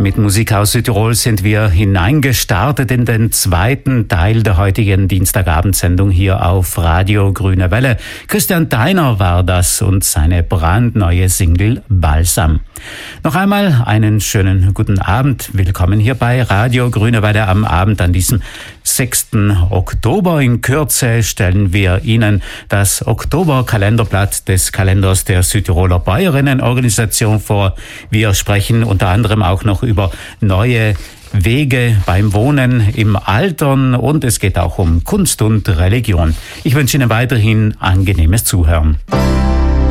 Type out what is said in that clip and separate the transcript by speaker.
Speaker 1: Mit Musik aus Südtirol sind wir hineingestartet in den zweiten Teil der heutigen Dienstagabendsendung hier auf Radio Grüne Welle. Christian Deiner war das und seine brandneue Single Balsam. Noch einmal einen schönen guten Abend. Willkommen hier bei Radio Grüne Welle am Abend an diesem 6. Oktober. In Kürze stellen wir Ihnen das Oktober-Kalenderblatt des Kalenders der Südtiroler Bäuerinnenorganisation vor. Wir sprechen unter anderem auch noch über neue Wege beim Wohnen im Altern und es geht auch um Kunst und Religion. Ich wünsche Ihnen weiterhin angenehmes Zuhören.